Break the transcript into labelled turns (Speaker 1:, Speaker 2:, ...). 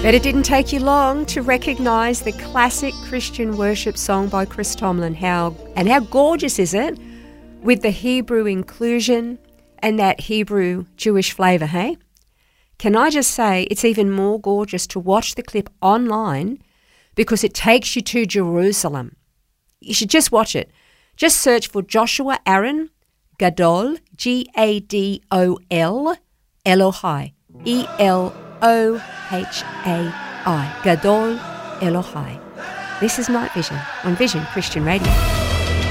Speaker 1: But it didn't take you long to recognise the classic Christian worship song by Chris Tomlin. How gorgeous is it? With the Hebrew inclusion and that Hebrew Jewish flavour, hey? Can I just say it's even more gorgeous to watch the clip online because it takes you to Jerusalem. You should just watch it. Just search for Joshua Aaron Gadol, Gadol, Elohai, Elohai, Gadol Elohai. This is Night Vision on Vision Christian Radio.